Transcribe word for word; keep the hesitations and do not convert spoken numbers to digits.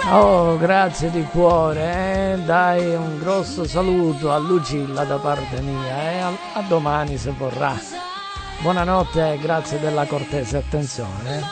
Oh, grazie di cuore, eh. Dai un grosso saluto a Lucilla da parte mia e a, a domani se vorrà. Buonanotte e grazie della cortese attenzione. eh.